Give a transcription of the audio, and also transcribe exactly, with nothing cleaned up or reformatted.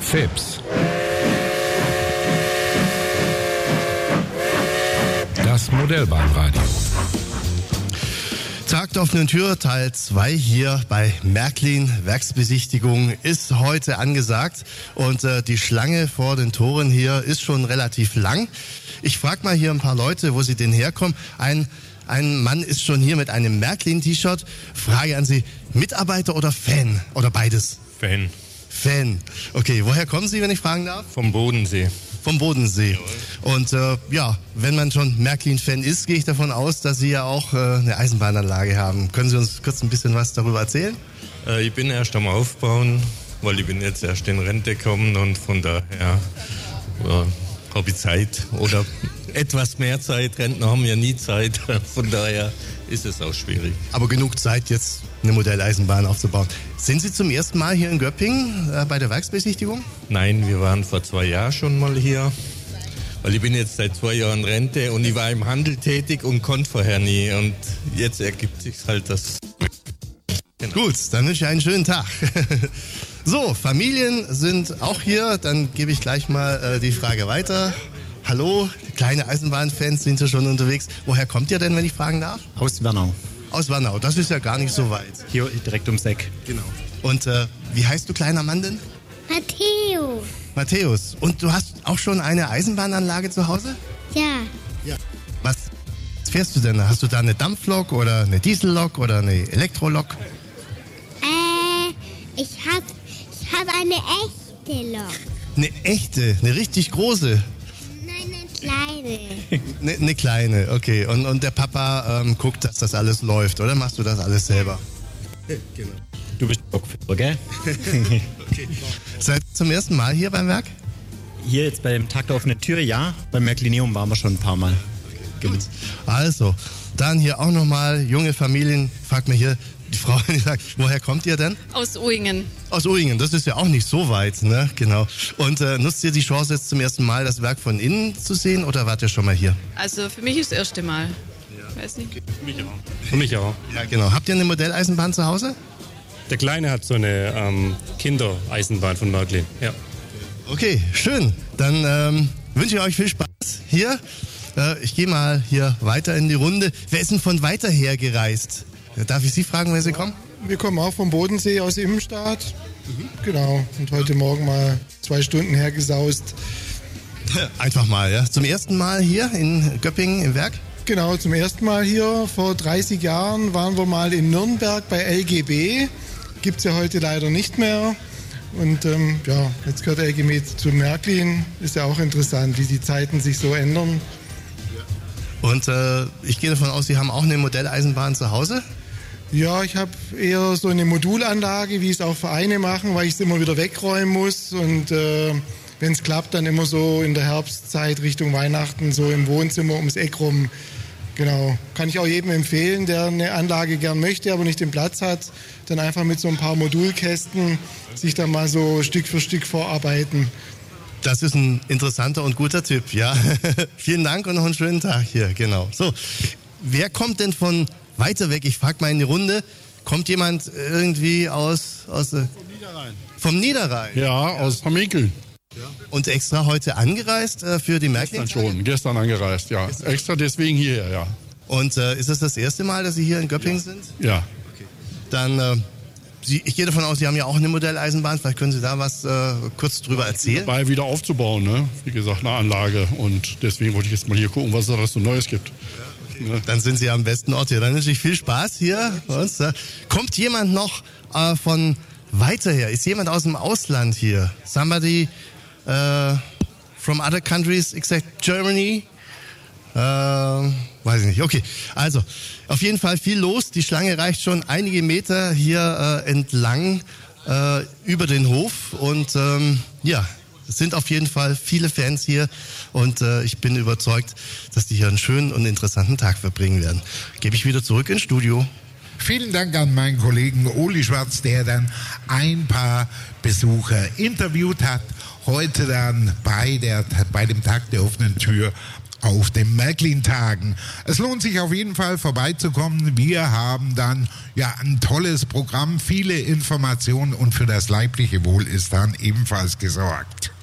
Fips. Das Modellbahnradio. Tag der offenen Tür, Teil zwei hier bei Märklin. Werksbesichtigung ist heute angesagt und äh, die Schlange vor den Toren hier ist schon relativ lang. Ich frage mal hier ein paar Leute, wo sie denn herkommen. Ein, ein Mann ist schon hier mit einem Märklin-T-Shirt. Frage an Sie, Mitarbeiter oder Fan? Oder beides? Fan. Fan. Okay, woher kommen Sie, wenn ich fragen darf? Vom Bodensee. Vom Bodensee. Und äh, ja, wenn man schon Märklin-Fan ist, gehe ich davon aus, dass Sie ja auch äh, eine Eisenbahnanlage haben. Können Sie uns kurz ein bisschen was darüber erzählen? Äh, ich bin erst am Aufbauen, weil ich bin jetzt erst in Rente gekommen und von daher ja, habe ich Zeit oder etwas mehr Zeit. Rentner haben ja nie Zeit, von daher ist es auch schwierig. Aber genug Zeit, jetzt eine Modelleisenbahn aufzubauen. Sind Sie zum ersten Mal hier in Göppingen äh, bei der Werksbesichtigung? Nein, wir waren vor zwei Jahren schon mal hier, weil ich bin jetzt seit zwei Jahren Rente und ich war im Handel tätig und konnte vorher nie und jetzt ergibt sich halt das. Genau. Gut, dann wünsche ich einen schönen Tag. So, Familien sind auch hier, dann gebe ich gleich mal äh, die Frage weiter. Hallo, kleine Eisenbahnfans sind Sie schon unterwegs. Woher kommt ihr denn, wenn ich fragen darf? Aus Wernau. Aus Wernau, das ist ja gar nicht so weit. Hier direkt ums Eck. Genau. Und äh, wie heißt du, kleiner Mann denn? Matthäus. Matthäus. Und du hast auch schon eine Eisenbahnanlage zu Hause? Ja. Ja. Was fährst du denn? Hast du da eine Dampflok oder eine Diesellok oder eine Elektrolok? Äh, ich hab, ich hab eine echte Lok. Eine echte, eine richtig große? Nein, eine kleine. Eine, eine kleine, okay. Und, und der Papa ähm, guckt, dass das alles läuft, oder machst du das alles selber? Genau. Du bist Lokführer, gell? Okay. Seid ihr zum ersten Mal hier beim Werk? Hier jetzt beim Tag der offenen Tür, ja. Beim Märklineum waren wir schon ein paar Mal. Okay, gut. Also, dann hier auch nochmal junge Familien. Fragt mir hier die Frau, die sagt, woher kommt ihr denn? Aus Uhingen. Aus Uhingen, das ist ja auch nicht so weit, ne? Genau. Und äh, nutzt ihr die Chance jetzt zum ersten Mal, das Werk von innen zu sehen oder wart ihr schon mal hier? Also für mich ist das erste Mal. Ja. Weiß nicht. Okay. Für mich auch. Für mich auch. Ja, genau. Habt ihr eine Modelleisenbahn zu Hause? Der Kleine hat so eine ähm, Kindereisenbahn von Märklin. Ja. Okay, schön. Dann ähm, wünsche ich euch viel Spaß hier. Äh, ich gehe mal hier weiter in die Runde. Wer ist denn von weiter her gereist? Darf ich Sie fragen, wer Sie kommen? Wir kommen auch vom Bodensee aus Immenstadt. Mhm. Genau. Und heute Morgen mal zwei Stunden hergesaust. Einfach mal, ja. Zum ersten Mal hier in Göppingen im Werk? Genau, zum ersten Mal hier. Vor dreißig Jahren waren wir mal in Nürnberg bei L G B. Gibt es ja heute leider nicht mehr. Und ähm, ja, jetzt gehört L G B zu Märklin. Ist ja auch interessant, wie die Zeiten sich so ändern. Und äh, ich gehe davon aus, Sie haben auch eine Modelleisenbahn zu Hause? Ja, ich habe eher so eine Modulanlage, wie es auch Vereine machen, weil ich es immer wieder wegräumen muss. Und äh, wenn es klappt, dann immer so in der Herbstzeit Richtung Weihnachten, so im Wohnzimmer ums Eck rum. Genau. Kann ich auch jedem empfehlen, der eine Anlage gern möchte, aber nicht den Platz hat, dann einfach mit so ein paar Modulkästen sich dann mal so Stück für Stück vorarbeiten. Das ist ein interessanter und guter Tipp, ja. Vielen Dank und noch einen schönen Tag hier, genau. So, wer kommt denn von weiter weg? Ich frage mal in die Runde. Kommt jemand irgendwie aus... aus vom Niederrhein. Vom Niederrhein? Ja, aus Hamminkeln. Ja. Und extra heute angereist äh, für die Märklin? Gestern schon, gestern angereist, ja. Gestern. Extra deswegen hierher, ja. Und äh, ist das das erste Mal, dass Sie hier in Göppingen ja. sind? Ja. Okay. Dann... Äh, Sie, ich gehe davon aus, Sie haben ja auch eine Modelleisenbahn. Vielleicht können Sie da was äh, kurz drüber erzählen. Dabei wieder aufzubauen, ne? Wie gesagt, eine Anlage. Und deswegen wollte ich jetzt mal hier gucken, was es da so Neues gibt. Ja, okay. Dann sind Sie am besten Ort hier. Dann wünsche ich viel Spaß hier. Und, äh, kommt jemand noch äh, von weiter her? Ist jemand aus dem Ausland hier? Somebody uh, from other countries except Germany? Äh, weiß ich nicht. Okay, also auf jeden Fall viel los. Die Schlange reicht schon einige Meter hier äh, entlang äh, über den Hof und ähm, ja, es sind auf jeden Fall viele Fans hier und äh, ich bin überzeugt, dass die hier einen schönen und interessanten Tag verbringen werden. Gebe ich wieder zurück ins Studio. Vielen Dank an meinen Kollegen Uli Schwarz, der dann ein paar Besucher interviewt hat. Heute dann bei, der, bei dem Tag der offenen Tür auf den Märklin-Tagen. Es lohnt sich auf jeden Fall vorbeizukommen. Wir haben dann ja ein tolles Programm, viele Informationen und für das leibliche Wohl ist dann ebenfalls gesorgt.